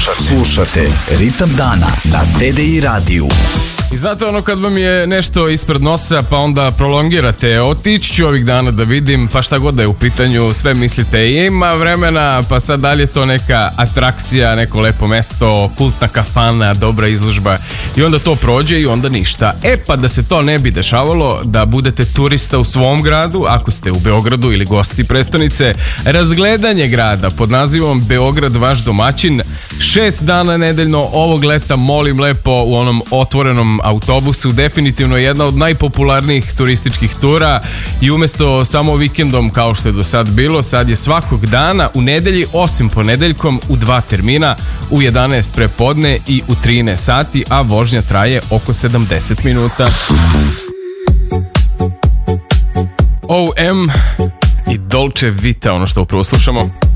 Slušate Ritam dana na TDI radiju. I znate ono kad vam je nešto ispred nosa pa onda prolongirate, otići ću ovih dana da vidim, pa šta god da je u pitanju, sve mislite ima vremena, pa sad dalje je to neka atrakcija, neko lepo mesto, kultna kafana, dobra izložba i onda to prođe i onda ništa. Pa da se to ne bi dešavalo, da budete turista u svom gradu, ako ste u Beogradu ili gosti prestonice, razgledanje grada pod nazivom Beograd vaš domaćin, 6 dana nedeljno ovog leta, molim lepo, u onom otvorenom autobusu, definitivno jedna od najpopularnijih turističkih tura i umesto samo vikendom kao što je do sad bilo, sad je svakog dana u nedelji, osim ponedeljkom, u 2 termina, u 11 prepodne i u 13 sati, a vožnja traje oko 70 minuta. OM i Dolce Vita, ono što upravo slušamo.